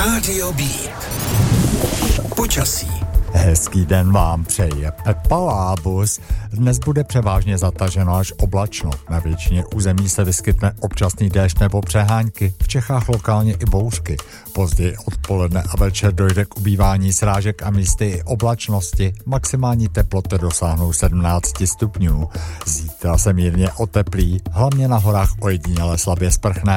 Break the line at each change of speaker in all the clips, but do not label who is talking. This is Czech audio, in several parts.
Rádio Beat. Počasí.
Hezký den vám přeje Pepa Lábus. Dnes bude převážně zataženo až oblačno. Na většině území se vyskytne občasný déšť nebo přehánky, v Čechách lokálně i bouřky. Později odpoledne a večer dojde k ubývání srážek a místy i oblačnosti. Maximální teploty dosáhnou 17 stupňů. Zítra se mírně oteplí, hlavně na horách ojediněle slabě sprchne.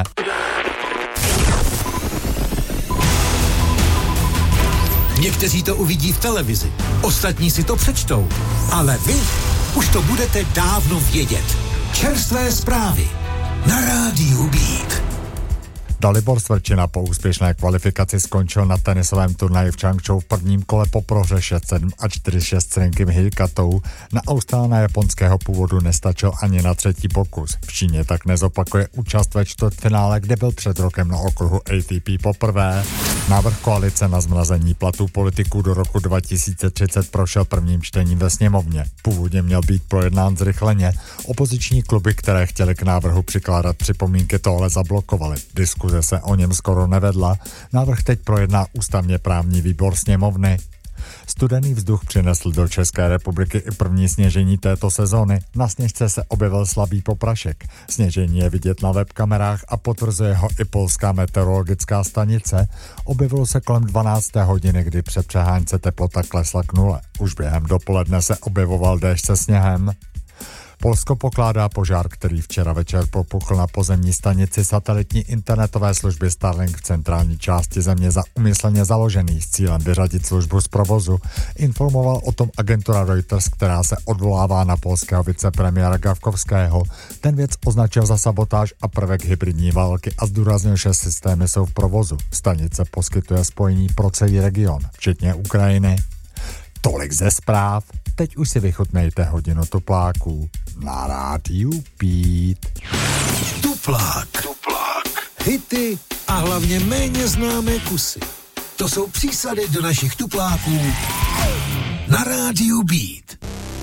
Někteří to uvidí v televizi, ostatní si to přečtou, ale vy už to budete dávno vědět. Čerstvé zprávy na Rádiu Beat.
Dalibor Svrčina po úspěšné kvalifikaci skončil na tenisovém turnaji v Changchou v prvním kole po prohře 6-7 a 4-6 s Renkim Hikatou. Na Australana japonského původu nestačil ani na třetí pokus. V Číně tak nezopakuje účast ve čtvrtfinále, kde byl před rokem na okruhu ATP poprvé. Návrh koalice na zmrazení platů politiků do roku 2030 prošel prvním čtením ve sněmovně. Původně měl být projednán zrychleně. Opoziční kluby, které chtěly k návrhu přikládat připomínky, to ale zablokovaly. Diskuze se o něm skoro nevedla. Návrh teď projedná ústavně právní výbor sněmovny. Studený vzduch přinesl do České republiky i první sněžení této sezóny. Na sněžce se objevil slabý poprašek. Sněžení je vidět na webkamerách a potvrzuje ho i polská meteorologická stanice. Objevilo se kolem 12. hodiny, kdy před přehánce teplota klesla k nule. Už během dopoledne se objevoval déšť se sněhem. Polsko pokládá požár, který včera večer popuchl na pozemní stanici satelitní internetové služby Starlink v centrální části země za úmyslně založený s cílem vyřadit službu z provozu. Informoval o tom agentura Reuters, která se odvolává na polského vicepremiéra Gawkowskiego. Ten věc označil za sabotáž a prvek hybridní války a zdůraznil, že systémy jsou v provozu. Stanice poskytuje spojení pro celý region, včetně Ukrajiny. Tolik ze zpráv. Teď už si vychutnejte hodinu tupláků na Rádiu Beat.
Tuplák. Hity a hlavně méně známé kusy. To jsou přísady do našich tupláků na Rádiu Beat.